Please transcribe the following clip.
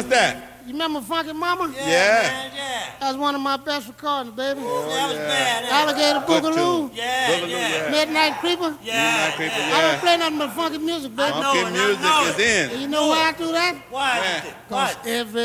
What's that? You remember Funky Mama? Yeah. Man, yeah. That was one of my best recordings, baby. That was bad. Alligator Good Boogaloo, tune. Yeah, Boogaloo, yeah. Midnight Creeper. Yeah. Midnight Creeper, yeah. I don't yeah. play nothing but funky music, baby. I know Funky it, I music know is it. in. You know why I do that? Why? Yeah. What? Every